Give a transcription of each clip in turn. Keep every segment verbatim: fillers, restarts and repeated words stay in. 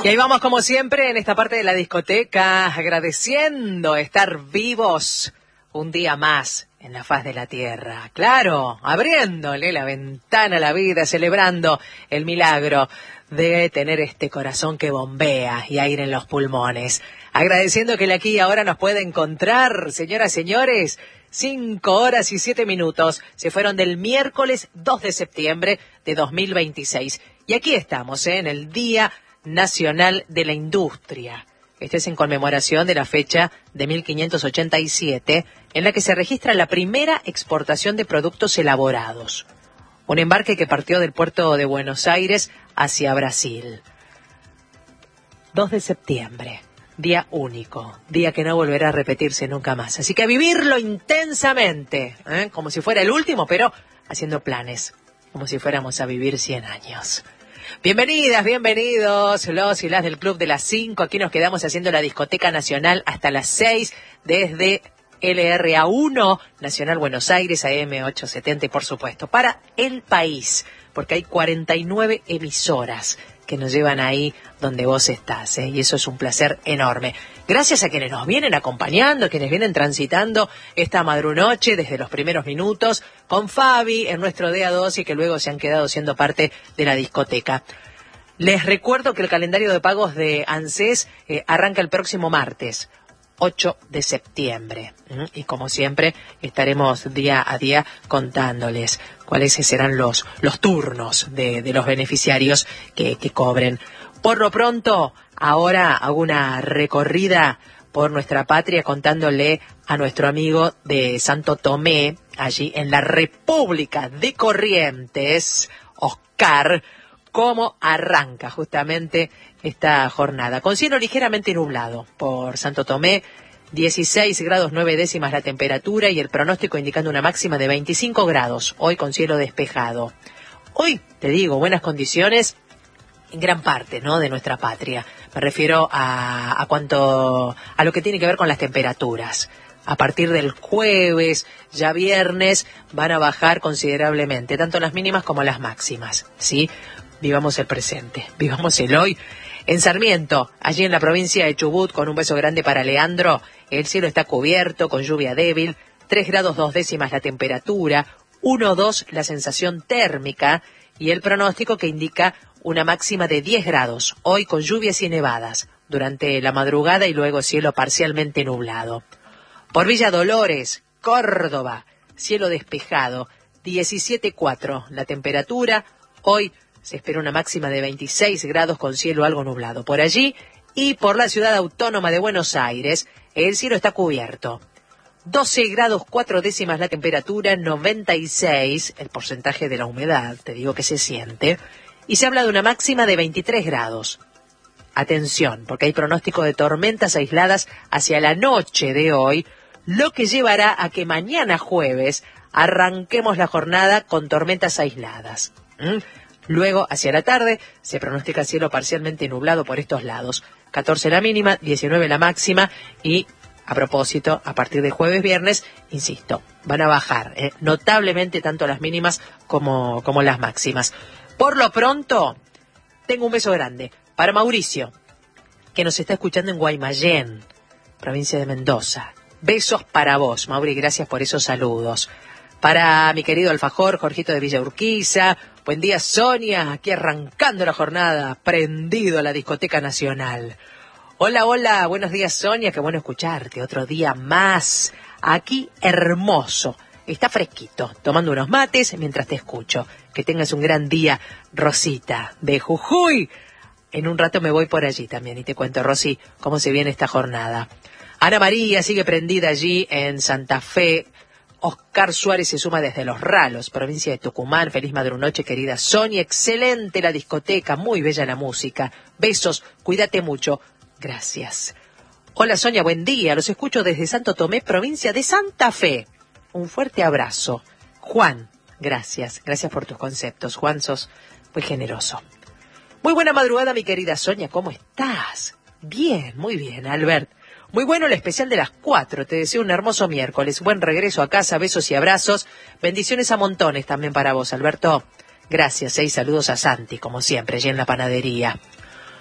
Y ahí vamos como siempre en esta parte de la discoteca, agradeciendo estar vivos un día más en la faz de la tierra. Claro, abriéndole la ventana a la vida, celebrando el milagro de tener este corazón que bombea y aire en los pulmones. Agradeciendo que el aquí y ahora nos puede encontrar, señoras y señores. Cinco horas y siete minutos se fueron del miércoles dos de septiembre de dos mil veintiséis. Y aquí estamos, ¿eh? en el Día Nacional de la Industria. Este es en conmemoración de la fecha de mil quinientos ochenta y siete, en la que se registra la primera exportación de productos elaborados. Un embarque que partió del puerto de Buenos Aires hacia Brasil. dos de septiembre. Día único, día que no volverá a repetirse nunca más. Así que a vivirlo intensamente, ¿eh? como si fuera el último, pero haciendo planes, como si fuéramos a vivir cien años. Bienvenidas, bienvenidos, los y las del Club de las cinco. Aquí nos quedamos haciendo la discoteca nacional hasta las seis, desde L R A uno, Nacional Buenos Aires, A M ochocientos setenta, y por supuesto, para el país, porque hay cuarenta y nueve emisoras que nos llevan ahí donde vos estás, ¿eh? Y eso es un placer enorme. Gracias a quienes nos vienen acompañando, quienes vienen transitando esta madrunoche desde los primeros minutos, con Fabi en nuestro D A dos y que luego se han quedado siendo parte de la discoteca. Les recuerdo que el calendario de pagos de ANSES eh, arranca el próximo martes, ocho de septiembre. ¿Mm? Y como siempre, estaremos día a día contándoles cuáles serán los, los turnos de, de los beneficiarios que, que cobren. Por lo pronto, ahora hago una recorrida por nuestra patria contándole a nuestro amigo de Santo Tomé, allí en la República de Corrientes, Oscar, cómo arranca justamente esta jornada. Con cielo ligeramente nublado por Santo Tomé, dieciséis grados nueve décimas la temperatura y el pronóstico indicando una máxima de veinticinco grados, hoy con cielo despejado. Hoy, te digo, buenas condiciones en gran parte, ¿no?, de nuestra patria. Me refiero a, a cuanto a lo que tiene que ver con las temperaturas. A partir del jueves, ya viernes, van a bajar considerablemente, tanto las mínimas como las máximas, ¿sí? Vivamos el presente, vivamos el hoy. En Sarmiento, allí en la provincia de Chubut, con un beso grande para Leandro, el cielo está cubierto con lluvia débil, tres grados dos décimas la temperatura, uno dos la sensación térmica y el pronóstico que indica una máxima de diez grados, hoy con lluvias y nevadas, durante la madrugada y luego cielo parcialmente nublado. Por Villa Dolores, Córdoba, cielo despejado, diecisiete cuatro la temperatura, hoy se espera una máxima de veintiséis grados con cielo algo nublado. Por allí y por la ciudad autónoma de Buenos Aires, el cielo está cubierto. doce grados cuatro décimas la temperatura, noventa y seis el porcentaje de la humedad, te digo que se siente, y se habla de una máxima de veintitrés grados. Atención, porque hay pronóstico de tormentas aisladas hacia la noche de hoy, lo que llevará a que mañana jueves arranquemos la jornada con tormentas aisladas. ¿Mm? Luego, hacia la tarde, se pronostica cielo parcialmente nublado por estos lados. catorce la mínima, diecinueve la máxima y, a propósito, a partir de jueves, viernes, insisto, van a bajar eh, notablemente tanto las mínimas como, como las máximas. Por lo pronto, tengo un beso grande para Mauricio, que nos está escuchando en Guaymallén, provincia de Mendoza. Besos para vos, Mauri, gracias por esos saludos. Para mi querido alfajor, Jorgito de Villa Urquiza. Buen día, Sonia, aquí arrancando la jornada, prendido a la discoteca nacional. Hola, hola, buenos días, Sonia, qué bueno escucharte, otro día más. Aquí hermoso, está fresquito, tomando unos mates mientras te escucho. Que tengas un gran día, Rosita, de Jujuy. En un rato me voy por allí también y te cuento, Rosy, cómo se viene esta jornada. Ana María sigue prendida allí en Santa Fe. Oscar Suárez se suma desde Los Ralos, provincia de Tucumán. Feliz madrunoche, querida Sonia. Excelente la discoteca, muy bella la música. Besos, cuídate mucho. Gracias. Hola, Sonia, buen día. Los escucho desde Santo Tomé, provincia de Santa Fe. Un fuerte abrazo. Juan, gracias. Gracias por tus conceptos. Juan, sos muy generoso. Muy buena madrugada, mi querida Sonia. ¿Cómo estás? Bien, muy bien, Albert. Muy bueno el especial de las cuatro. Te deseo un hermoso miércoles. Buen regreso a casa. Besos y abrazos. Bendiciones a montones también para vos, Alberto. Gracias, eh, y saludos a Santi, como siempre, allí en la panadería.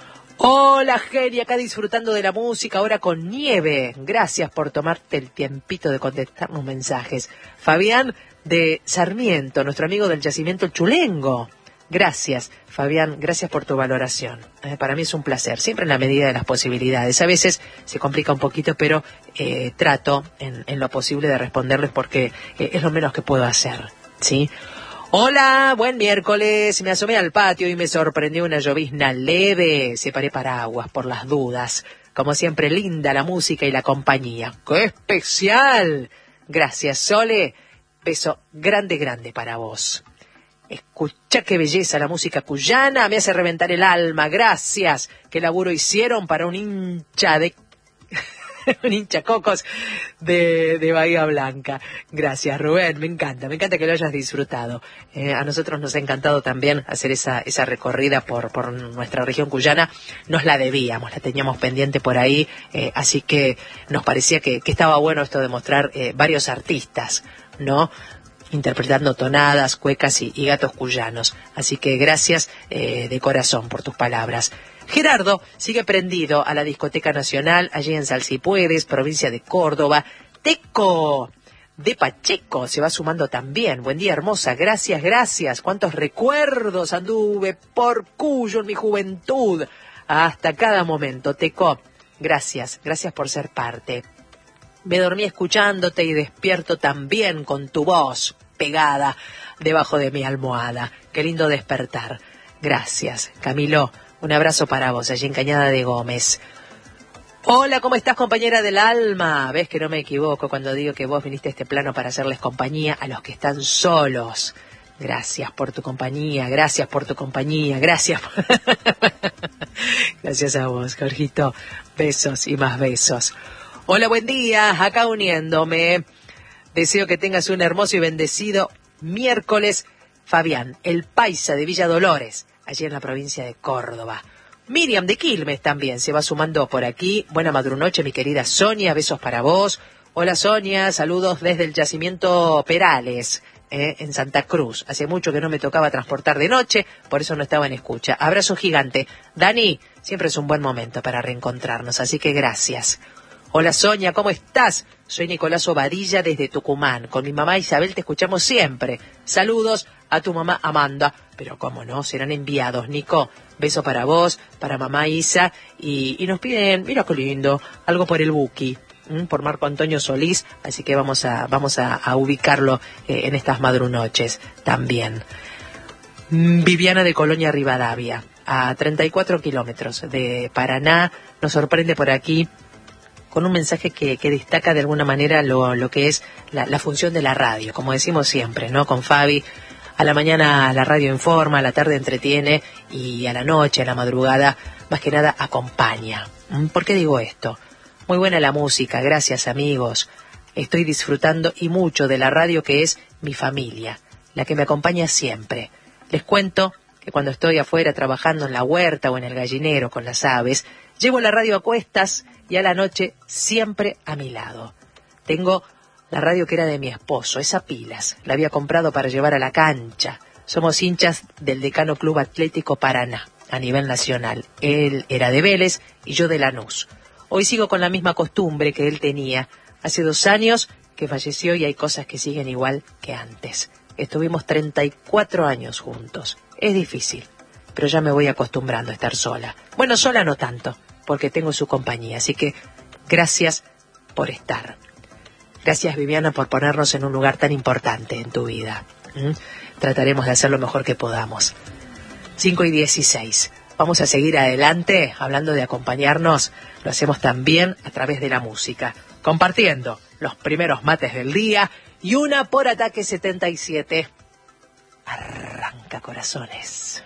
Hola, Genia, acá disfrutando de la música, ahora con nieve. Gracias por tomarte el tiempito de contestarnos mensajes. Fabián de Sarmiento, nuestro amigo del yacimiento Chulengo. Gracias, Fabián, gracias por tu valoración. Eh, para mí es un placer, siempre en la medida de las posibilidades. A veces se complica un poquito, pero eh, trato en, en lo posible de responderles porque eh, es lo menos que puedo hacer, ¿sí? Hola, buen miércoles. Me asomé al patio y me sorprendió una llovizna leve. Separé paraguas por las dudas. Como siempre, linda la música y la compañía. ¡Qué especial! Gracias, Sole. Beso grande, grande para vos. Escucha qué belleza la música cuyana. Me hace reventar el alma. Gracias. Qué laburo hicieron para un hincha de... un hincha cocos de, de Bahía Blanca. Gracias, Rubén, me encanta, me encanta que lo hayas disfrutado. Eh, a nosotros nos ha encantado también hacer esa, esa recorrida por, por nuestra región cuyana. Nos la debíamos, la teníamos pendiente por ahí, eh, así que nos parecía que, que estaba bueno esto de mostrar eh, varios artistas, ¿no? Interpretando tonadas, cuecas y, y gatos cuyanos. Así que gracias eh, de corazón por tus palabras. Gerardo sigue prendido a la Discoteca Nacional, allí en Salsipuedes, provincia de Córdoba. Teco de Pacheco se va sumando también. Buen día, hermosa. Gracias, gracias. Cuántos recuerdos anduve por Cuyo en mi juventud. Hasta cada momento. Teco, gracias. Gracias por ser parte. Me dormí escuchándote y despierto también con tu voz pegada debajo de mi almohada. Qué lindo despertar. Gracias, Camilo. Un abrazo para vos, allí en Cañada de Gómez. Hola, ¿cómo estás, compañera del alma? Ves que no me equivoco cuando digo que vos viniste a este plano para hacerles compañía a los que están solos. Gracias por tu compañía, gracias por tu compañía, gracias. Gracias a vos, Jorgito. Besos y más besos. Hola, buen día, acá uniéndome. Deseo que tengas un hermoso y bendecido miércoles. Fabián, el paisa de Villa Dolores, allí en la provincia de Córdoba. Miriam de Quilmes también se va sumando por aquí. Buena madrunoche, mi querida Sonia, besos para vos. Hola, Sonia, saludos desde el yacimiento Perales, eh, en Santa Cruz. Hace mucho que no me tocaba transportar de noche, por eso no estaba en escucha. Abrazo gigante. Dani, siempre es un buen momento para reencontrarnos, así que gracias. Hola, Sonia, ¿cómo estás? Soy Nicolás Obadilla desde Tucumán. Con mi mamá Isabel te escuchamos siempre. Saludos a tu mamá Amanda. Pero cómo no, serán enviados, Nico. Beso para vos, para mamá Isa. Y, y nos piden, mira qué lindo, algo por el Buki, ¿m? Por Marco Antonio Solís. Así que vamos a, vamos a, a ubicarlo eh, en estas madrunoches también. Viviana de Colonia Rivadavia, a treinta y cuatro kilómetros de Paraná. Nos sorprende por aquí con un mensaje que, que destaca de alguna manera lo, lo que es la, la función de la radio, como decimos siempre, ¿no? Con Fabi, a la mañana la radio informa, a la tarde entretiene y a la noche, a la madrugada, más que nada acompaña. ¿Por qué digo esto? Muy buena la música, gracias amigos. Estoy disfrutando y mucho de la radio que es mi familia, la que me acompaña siempre. Les cuento que cuando estoy afuera trabajando en la huerta o en el gallinero con las aves, llevo la radio a cuestas y a la noche siempre a mi lado. Tengo la radio que era de mi esposo, esa pilas, la había comprado para llevar a la cancha. Somos hinchas del Decano Club Atlético Paraná, a nivel nacional. Él era de Vélez y yo de Lanús. Hoy sigo con la misma costumbre que él tenía. Hace dos años que falleció y hay cosas que siguen igual que antes. Estuvimos treinta y cuatro años juntos. Es difícil, pero ya me voy acostumbrando a estar sola. Bueno, sola no tanto, porque tengo su compañía. Así que gracias por estar. Gracias, Viviana, por ponernos en un lugar tan importante en tu vida. ¿Mm? Trataremos de hacer lo mejor que podamos. cinco y dieciséis. Vamos a seguir adelante hablando de acompañarnos. Lo hacemos también a través de la música, compartiendo los primeros mates del día y una por Ataque setenta y siete. Arranca, corazones.